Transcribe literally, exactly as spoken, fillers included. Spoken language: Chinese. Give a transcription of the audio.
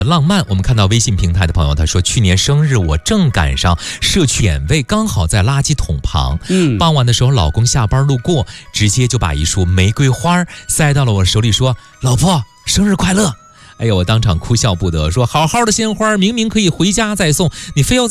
浪漫，我们看到微信平台的朋友他说，去年生日我正赶上社区点位，刚好在垃圾桶旁。嗯，傍晚的时候，老公下班路过，直接就把一束玫瑰花塞到了我手里，说：“老婆，生日快乐！”哎呀，我当场哭笑不得，说：“好好的鲜花，明明可以回家再送，你非要。”